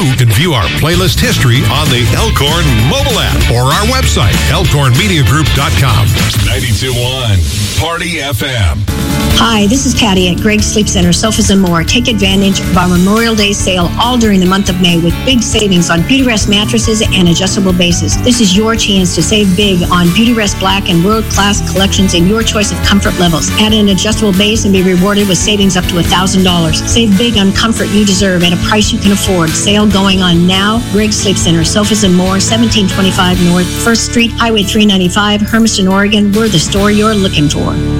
You can view our playlist history on the Elkhorn mobile app or our website, elkhornmediagroup.com. 92.1 Party FM. Hi, this is Patty at Greg's Sleep Center, Sofas and More. Take advantage of our Memorial Day sale all during the month of May with big savings on Beautyrest mattresses and adjustable bases. This is your chance to save big on Beautyrest Black and world-class collections in your choice of comfort levels. Add an adjustable base and be rewarded with savings up to $1,000. Save big on comfort you deserve at a price you can afford. Sale going on now. Greg's Sleep Center, Sofas and More, 1725 North 1st Street, Highway 395, Hermiston, Oregon. We're the store you're looking for.